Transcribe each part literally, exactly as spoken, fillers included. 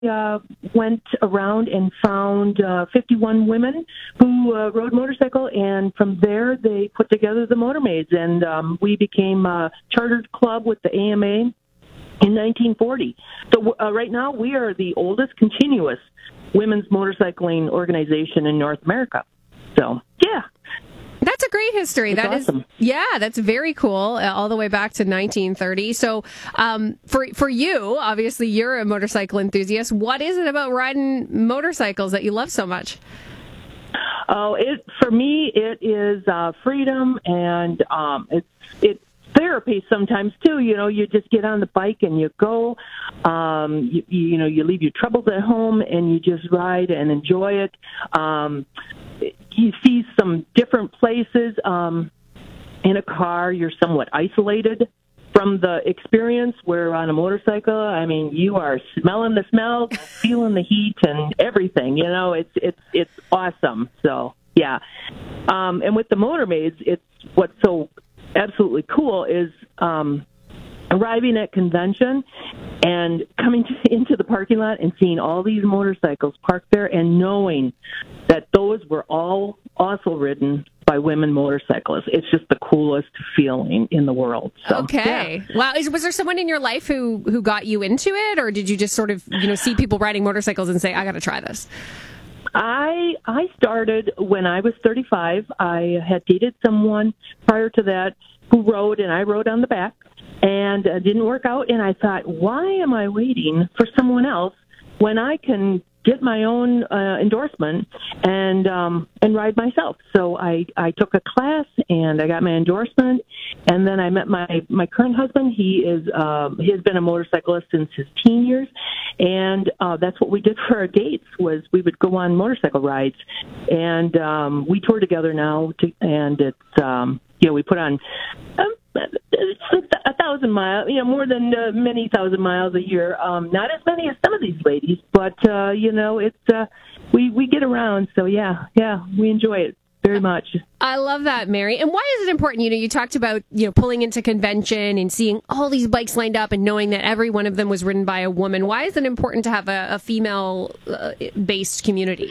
uh, went around and found uh, fifty-one women who uh, rode motorcycle, and from there they put together the Motormaids, and um, we became a chartered club with the A M A in nineteen forty. So uh, right now we are the oldest continuous women's motorcycling organization in North America. So, yeah. That's a great history. It's that awesome. is, yeah, that's very cool. Uh, all the way back to nineteen thirty. So, um, for for you, obviously, you're a motorcycle enthusiast. What is it about riding motorcycles that you love so much? Oh, it for me, it is uh, freedom, and um, it's it's therapy sometimes too. You know, you just get on the bike and you go. Um, you, you know, you leave your troubles at home and you just ride and enjoy it. Um, you see some different places. Um, in a car, you're somewhat isolated from the experience, where on a motorcycle, I mean, you are smelling the smell, feeling the heat and everything. You know, it's it's it's awesome. So, yeah. Um, and with the Motormaids, it's what's so absolutely cool is um, arriving at convention and coming to, into the parking lot and seeing all these motorcycles parked there and knowing that those were all also ridden by women motorcyclists. It's just the coolest feeling in the world. So, okay. Yeah. Wow. Is, was there someone in your life who, who got you into it, or did you just sort of, you know, see people riding motorcycles and say, I got to try this? I I started when I was thirty-five. I had dated someone prior to that who rode, and I rode on the back, and uh, didn't work out. And I thought, why am I waiting for someone else when I can get my own uh, endorsement and um, and ride myself? So I, I took a class and I got my endorsement, and then I met my, my current husband. He is um, he has been a motorcyclist since his teen years, and uh, that's what we did for our dates. Was we would go on motorcycle rides, and um, we tour together now. To, and it's um, you know we put on. Um, a thousand miles, you know, more than uh, many thousand miles a year. Um, not as many as some of these ladies, but uh, you know, it's uh, we we get around. So yeah, yeah, we enjoy it very much. I love that, Mary. And why is it important? You know, you talked about, you know, pulling into convention and seeing all these bikes lined up and knowing that every one of them was ridden by a woman. Why is it important to have a, a female-based uh, community?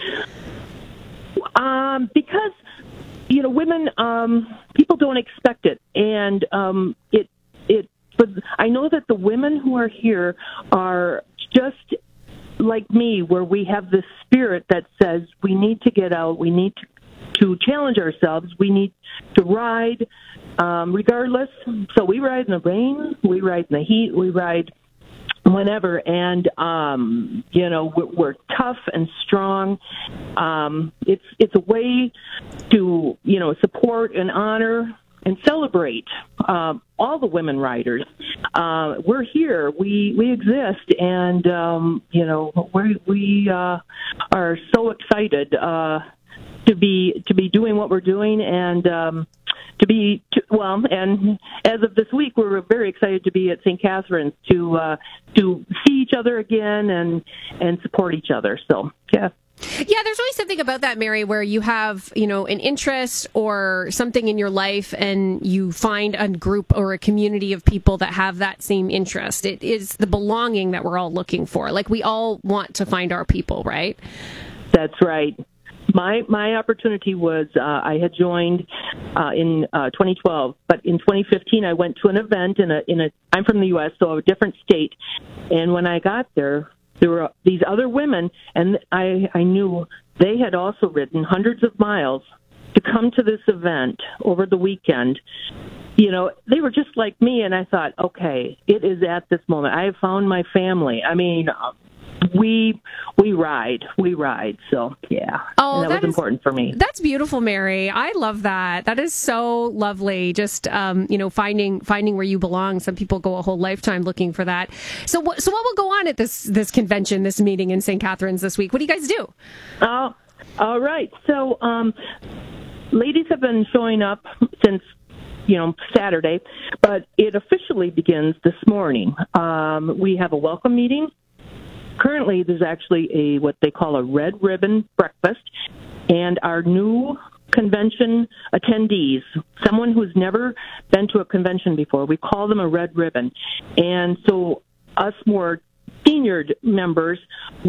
Um, because. You know, women, um, people don't expect it. And um, it, it, but I know that the women who are here are just like me, where we have this spirit that says we need to get out, we need to, to challenge ourselves, we need to ride um, regardless. So we ride in the rain, we ride in the heat, we ride whenever, and um, you know we're, we're tough and strong. Um, it's it's a way to you know support and honor and celebrate um, all the women riders. Uh, we're here, we we exist, and um, you know we we uh, are so excited uh, to be to be doing what we're doing, and. Um, To be to, well, and as of this week, we're very excited to be at Saint Catharines to uh, to see each other again and and support each other. So, yeah. Yeah, there's always something about that, Mary, where you have, you know, an interest or something in your life and you find a group or a community of people that have that same interest. It is the belonging that we're all looking for. Like, we all want to find our people, right? That's right. My my opportunity was uh, I had joined uh, in uh, twenty twelve, but in twenty fifteen I went to an event in a in a. I'm from the U S, so a different state, and when I got there, there were these other women, and I I knew they had also ridden hundreds of miles to come to this event over the weekend. You know, they were just like me, and I thought, okay, it is at this moment I have found my family. I mean. We we ride, we ride. So yeah, oh, and that, that was is, important for me. That's beautiful, Mary. I love that. That is so lovely. Just um, you know, finding finding where you belong. Some people go a whole lifetime looking for that. So what so what will go on at this this convention, this meeting in Saint Catharines this week? What do you guys do? Oh, all right. So um, ladies have been showing up since. You know, Saturday, but it officially begins this morning. Um, we have a welcome meeting. Currently, there's actually a what they call a red ribbon breakfast, and our new convention attendees, someone who's never been to a convention before, we call them a red ribbon. And so us more senior members